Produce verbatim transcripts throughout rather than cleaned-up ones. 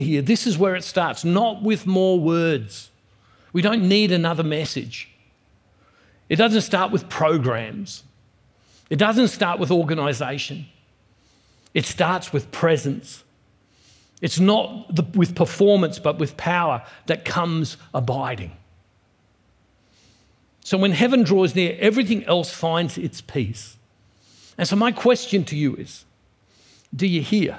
here. This is where it starts, not with more words. We don't need another message. It doesn't start with programs. It doesn't start with organisation. It starts with presence. It's not the, with performance, but with power that comes abiding. So when heaven draws near, everything else finds its peace. And so my question to you is, do you hear?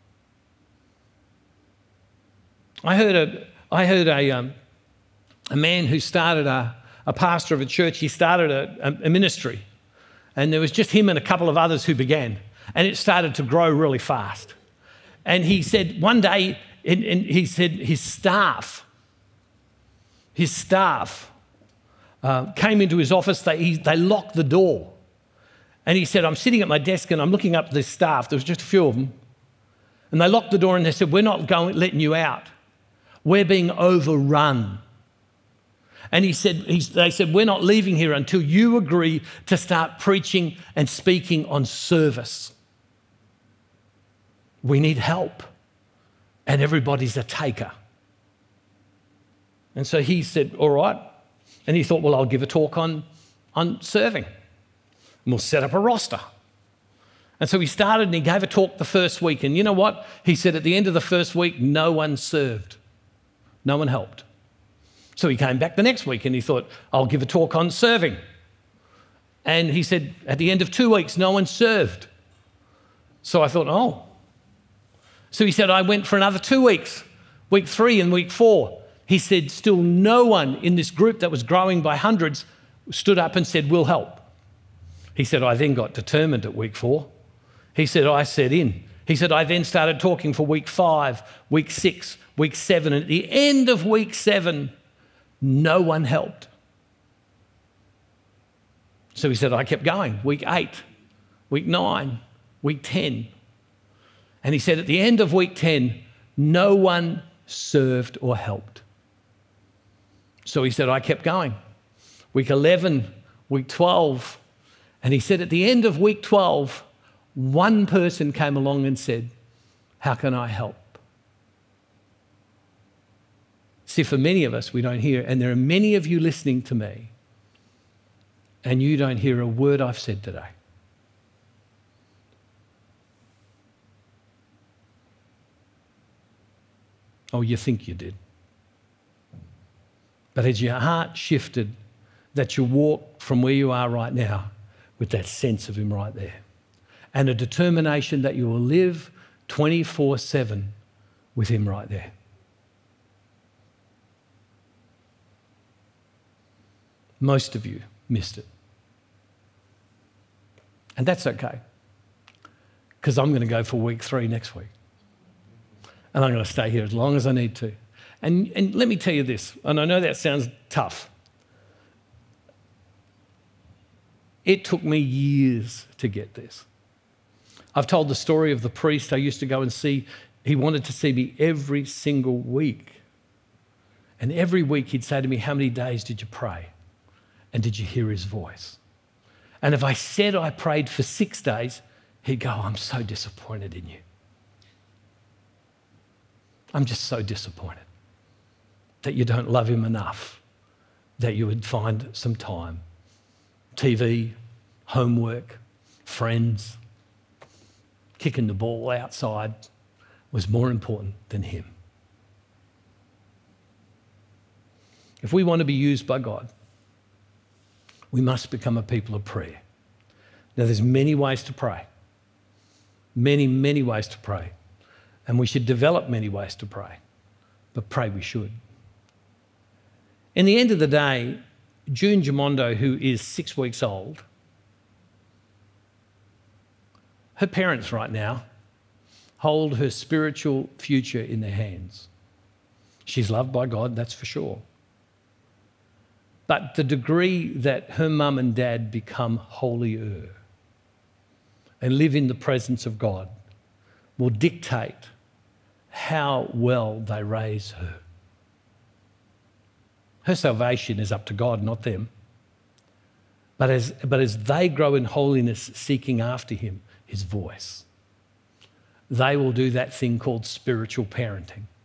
I heard a, I heard a, um, a man who started a, a pastor of a church. He started a, a ministry, and there was just him and a couple of others who began, and it started to grow really fast. And he said one day, and, and he said his staff, his staff uh, came into his office. They he, they locked the door, and he said, "I'm sitting at my desk and I'm looking up at this staff. There was just a few of them, and they locked the door and they said, 'We're not going letting you out. We're being overrun.' And he said, he's, they said, 'We're not leaving here until you agree to start preaching and speaking on service. We need help, and everybody's a taker.' And so he said, 'All right.' And he thought, well, I'll give a talk on, on serving, and we'll set up a roster. And so he started and he gave a talk the first week. And you know what? He said at the end of the first week, no one served. No one helped. So he came back the next week and he thought, I'll give a talk on serving. And he said at the end of two weeks, no one served. So I thought, oh. So he said, I went for another two weeks, week three and week four. He said, still no one in this group that was growing by hundreds stood up and said, we'll help. He said, I then got determined at week four. He said, I set in. He said, I then started talking for week five, week six, week seven. And at the end of week seven, no one helped. So he said, I kept going. Week eight, week nine, week ten. And he said, at the end of week ten, no one served or helped. So he said, I kept going. Week eleven, week twelve. And he said, at the end of week twelve, one person came along and said, how can I help? See, for many of us, we don't hear, and there are many of you listening to me, and you don't hear a word I've said today. Oh, you think you did. But has your heart shifted that you walk from where you are right now with that sense of him right there? And a determination that you will live twenty-four seven with him right there. Most of you missed it. And that's okay, because I'm going to go for week three next week. And I'm going to stay here as long as I need to. And, and let me tell you this, and I know that sounds tough. It took me years to get this. I've told the story of the priest I used to go and see. He wanted to see me every single week. And every week he'd say to me, how many days did you pray? And did you hear his voice? And if I said I prayed for six days, he'd go, I'm so disappointed in you. I'm just so disappointed that you don't love him enough, that you would find some time. T V, homework, friends, kicking the ball outside was more important than him. If we want to be used by God, we must become a people of prayer. Now, there's many ways to pray. Many, many ways to pray. And we should develop many ways to pray. But pray we should. In the end of the day, June Gimondo, who is six weeks old, her parents right now hold her spiritual future in their hands. She's loved by God, that's for sure. But the degree that her mum and dad become holier and live in the presence of God will dictate how well they raise her. Her salvation is up to God, not them. But as, but as they grow in holiness, seeking after him, his voice, they will do that thing called spiritual parenting.